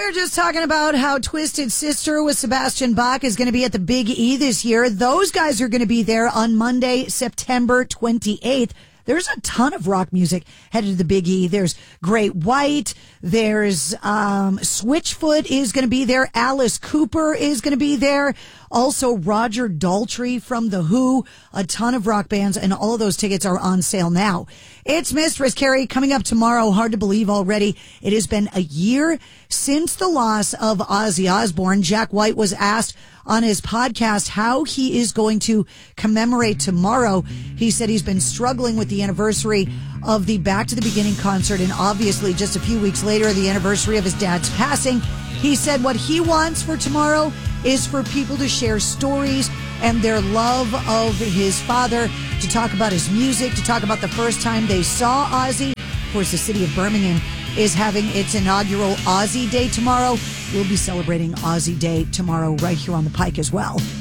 were just talking about how Twisted Sister with Sebastian Bach is going to be at the Big E this year. Those guys are going to be there on Monday, September 28th. There's a ton of rock music headed to the Big E. There's Great White. There's Switchfoot is going to be there. Alice Cooper is going to be there. Also, Roger Daltrey from The Who. A ton of rock bands, and all of those tickets are on sale now. It's Mistress Carrie coming up tomorrow. Hard to believe already. It has been a year since the loss of Ozzy Osbourne. Jack White was asked on his podcast how he is going to commemorate tomorrow. He said he's been struggling with the anniversary of the Back to the Beginning concert, and obviously just a few weeks later, the anniversary of his dad's passing. He said what he wants for tomorrow is for people to share stories and their love of his father, to talk about his music, to talk about the first time they saw Ozzy. Of course, the city of Birmingham is having its inaugural Ozzy Day tomorrow. We'll be celebrating Ozzy Day tomorrow right here on the Pike as well.